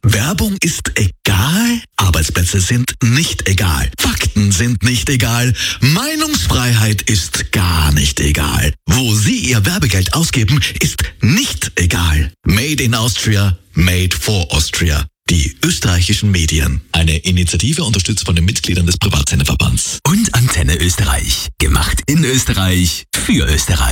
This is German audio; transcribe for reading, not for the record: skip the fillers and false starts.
Werbung ist egal, Arbeitsplätze sind nicht egal, Fakten sind nicht egal, Meinungsfreiheit ist gar nicht egal. Wo Sie Ihr Werbegeld ausgeben, ist nicht egal. Made in Austria, made for Austria. Die österreichischen Medien. Eine Initiative unterstützt von den Mitgliedern des Privatsenderverbands. Und Antenne Österreich. Gemacht in Österreich, für Österreich.